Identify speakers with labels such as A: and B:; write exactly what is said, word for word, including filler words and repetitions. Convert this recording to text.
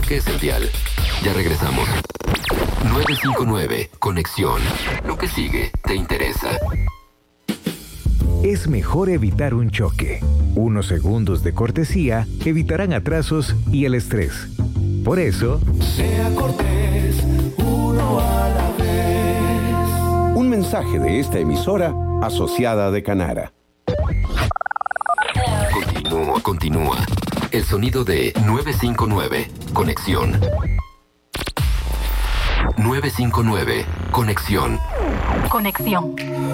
A: cheques el dial. Ya regresamos. nueve cinco nueve, Conexión. Lo que sigue te interesa.
B: Es mejor evitar un choque. Unos segundos de cortesía evitarán atrasos y el estrés. Por eso,
C: sea cortés, uno a la vez.
D: Un mensaje de esta emisora asociada de Canara.
A: Continúa, continúa. El sonido de nueve cinco nueve, Conexión. nueve cinco nueve, Conexión.
E: Conexión.